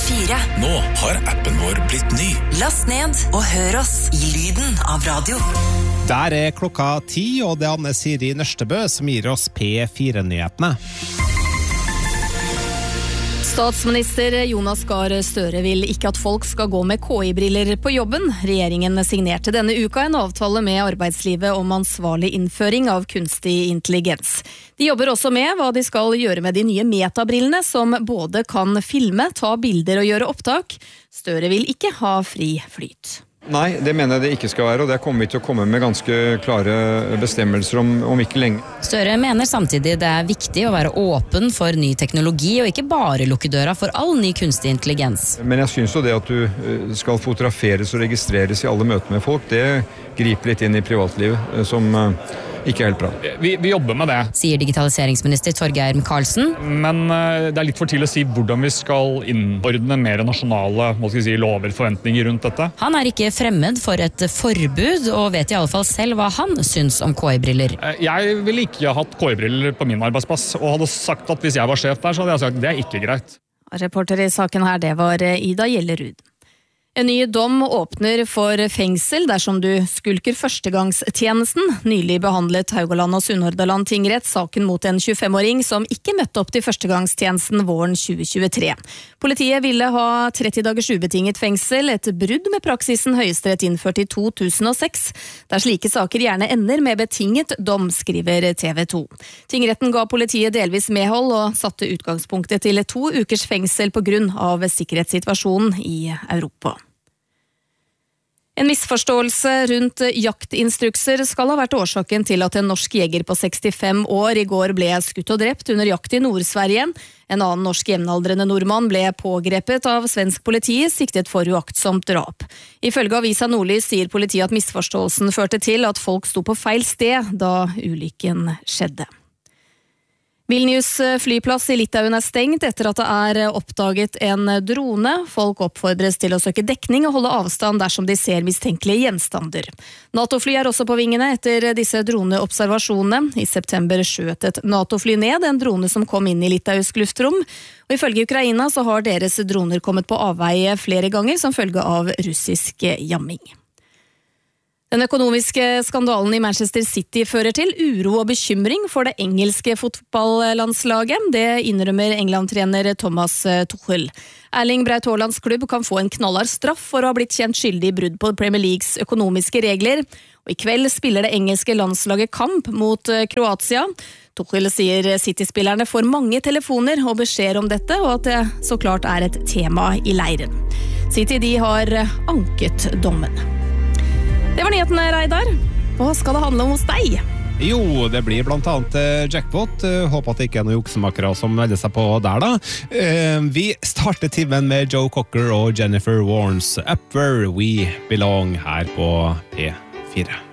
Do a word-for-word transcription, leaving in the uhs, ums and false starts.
fire. Nå har appen vår blitt ny. Last ned og hør oss i lyden av radio. Der er klokka ti, og det er Anne Siri Nørstebø som gir oss P fire-nyhetene. Statsminister Jonas Gahr Støre vil ikke at folk skal gå med K I-briller på jobben. Regjeringen signerte denne uka en avtale med arbeidslivet om ansvarlig innføring av kunstig intelligens. De jobber også med hva de skal gjøre med de nye metabrillene, som både kan filme, ta bilder og gjøre opptak. Støre vil ikke ha fri flyt. Nei, det mener jeg det ikke skal være, og det kommer vi til å komme med ganske klare bestemmelser om, om ikke lenge. Støre mener samtidig det er viktig å være åpen for ny teknologi, og ikke bare lukke døra for all ny kunstig intelligens. Men jeg synes jo det at du skal fotograferes og registreres i alle møter med folk, det griper litt inn i privatlivet, som ikke er helt bra. Vi, vi jobber med det. Sier digitaliseringsminister Torgeir Micaelsen. Men det er litt for tidlig å si hvordan vi skal innordne mer nasjonale må skal si, lover, forventninger rundt dette. Han er ikke fremmed for et forbud, og vet i alle fall selv hva han syns om K I-briller. Jeg ville ikke hatt K I-briller på min arbeidsplass, og hadde sagt at hvis jeg var sjef der, så hadde jeg sagt at det er ikke greit. Reporter i saken her, det var Ida Gjellerud. En ny dom åpner for fengsel dersom du skulker førstegangstjenesten. Nylig behandlet Haugaland og Sunnhordland tingrett saken mot en tjuefem-åring som ikke møtte opp til førstegangstjenesten våren tjue tjuetre. Politiet ville ha tretti dagers ubetinget fengsel, et brudd med praksisen Høyesterett innført i to tusen og seks, der slike saker gjerne ender med betinget dom, skriver T V to. Tingretten ga politiet delvis medhold og satte utgangspunktet til to ukers fengsel på grunn av sikkerhetssituasjonen i Europa. En misforståelse rundt jaktinstrukser skal ha vært årsaken til at en norsk jeger på sekstifem år i går ble skutt og drept under jakt i Nord-Sverige. En annen norsk jevnaldrende nordmann ble pågrepet av svensk politi, siktet for uaktsomt drap. Ifølge avisa Nordlys sier politiet at misforståelsen førte til at folk sto på feil sted da ulykken skjedde. Vilnius flyplass i Litauen er stengt etter at det er oppdaget en drone. Folk oppfordres til å søke dekning og holde avstand dersom de ser mistenkelige gjenstander. NATO-fly er også på vingene etter disse droneobservasjonene. I september skjøt et NATO-fly ned en drone som kom inn i litauisk luftrom. Og ifølge Ukraina så har deres droner kommet på avveie flere ganger som følge av russisk jamming. Den økonomiske skandalen i Manchester City fører til uro og bekymring for det engelske fotballandslaget. Det innrømmer England-trener Thomas Tuchel. Erling Braut Haalands klubb kan få en knallhard straff for å ha blitt kjent skyldig i brudd på Premier Leagues økonomiske regler. Og i kveld spiller det engelske landslaget kamp mot Kroatia. Tuchel sier City-spillerne får mange telefoner og beskjeder om dette, og at det så klart er et tema i leiren. City de har anket dommen. Det var nyhetene, Reidar. Hva skal det handle om hos deg? Jo, det blir blant annet jackpot. Håper at det ikke er noen juksemakere som melder seg på der da. Vi starter timen med Joe Cocker og Jennifer Warnes. Up Where We Belong her på P fire.